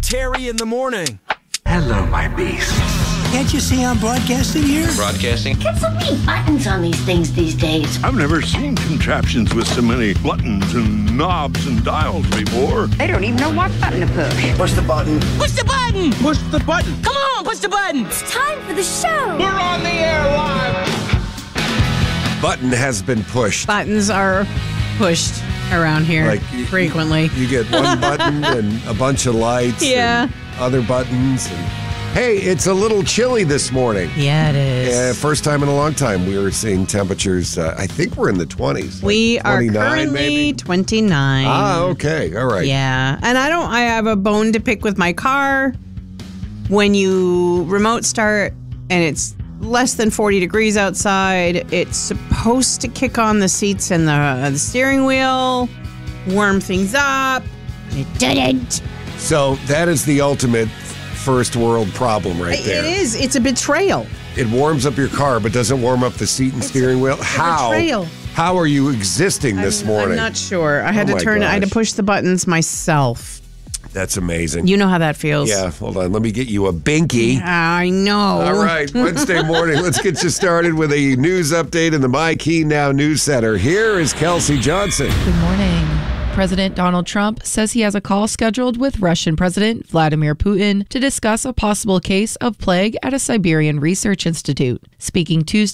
Terry in the morning. Hello, my beast. Can't you see I'm broadcasting here? Broadcasting? Get so many buttons on these things these days. I've never seen contraptions with so many buttons and knobs and dials before. They don't even know what button to push. Push the button. Push the button! Push the button. Come on, push the button! It's time for the show. We're on the air live. Button has been pushed. Buttons are pushed around here frequently. You get one button and a bunch of lights. Yeah. And other buttons. And, hey, it's a little chilly this morning. Yeah, it is. First time in a long time we were seeing temperatures. I think we're in the 20s. We are currently maybe? 29. Ah, okay. All right. Yeah. And I have a bone to pick with my car. When you remote start and it's less than 40 degrees outside, it's supposed to kick on the seats and the steering wheel, warm things up. It didn't. So that is the ultimate first world problem right there. It is. It's a betrayal. It warms up your car but doesn't warm up the seat and steering wheel. How? Betrayal. How are you existing this morning? I'm not sure. I had Oh to my I had to gosh. push the buttons myself. That's amazing. You know how that feels. Yeah, hold on. Let me get you a binky. I know. All right, Wednesday morning. Let's get you started with a news update in the My Key Now News Center. Here is Kelsey Johnson. Good morning. President Donald Trump says he has a call scheduled with Russian President Vladimir Putin to discuss a possible case of plague at a Siberian research institute. Speaking Tuesday